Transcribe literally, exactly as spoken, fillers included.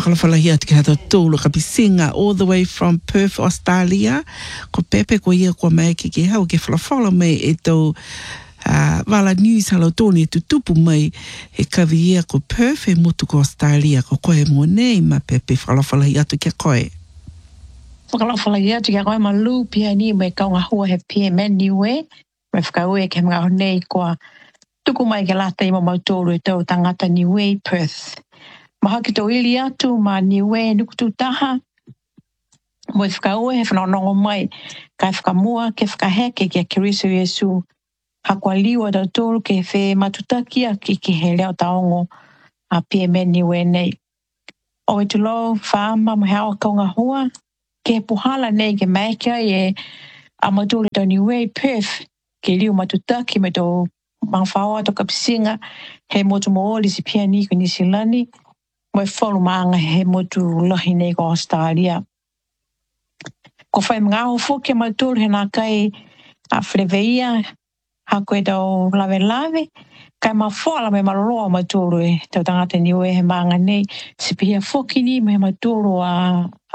whakalawhalahia te hata tōlu ka pisinga all the way from Perth, Australia. Ko pepe ko ia ko mai ki ke hau ke whalawhala mai e tau uh, wala news halo tōni tu tupu mai e kawi ia ko Perth e motu ko Australia ko koe mo nei ma pepe whalawhalahia tu kia koe. Whakalawhalahia tu kia koe ma lu pia ni me kaunga hua he pia meni we me whakaue ke mga honei koa tuku mai ke lata i mo mautoro e tau tangata Niue Perth. Maha ki tō ili atu ma Niue nukutu taha. Mo i whakaue he whanonongo mai. Kai whakamua ke whakaheke ki a Kiriso Yesu. Hakua liwa tau tōru ke whe matutakia ki ki he leo taongo a pia me Niue nei. O e tulo whaama mo hea o kaunga hua. Ke puhala nei ke maika e a mautoro tau Niue Perth. Ke liu matutaki me tō mangwhaoa to kapisinga he motu mooli si pia ni ko Nisilani mo e whalu maanga he motu lohi nei ko Australia. Ko whai mga aho whuke mautoro he nā kai a whreveia hako e tau lawe lawe kai ma whala me maloloa mautoro e tau tangata Niue he maanga nei si pia whuki ni me mautoro a